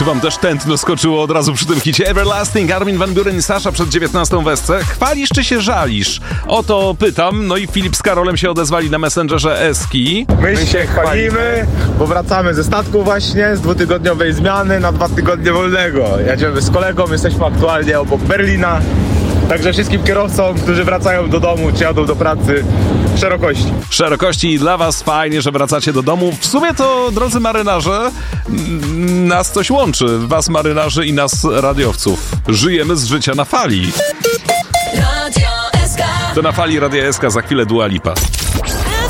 Czy wam też tętno skoczyło od razu przy tym hicie? Everlasting, Armin van Buuren i Sasha przed 19 wesce. Chwalisz czy się żalisz? O to pytam. No i Filip z Karolem się odezwali na Messengerze Eski. My się chwalimy, bo wracamy ze statku właśnie, z 2-tygodniowej zmiany na 2 tygodnie wolnego. Jedziemy z kolegą, jesteśmy aktualnie obok Berlina. Także wszystkim kierowcom, którzy wracają do domu czy jadą do pracy, szerokości. Szerokości i dla was fajnie, że wracacie do domu. W sumie to, drodzy marynarze, nas coś łączy. Was marynarzy i nas radiowców. Żyjemy z życia na fali. To na fali Radia SK, za chwilę Dua Lipa.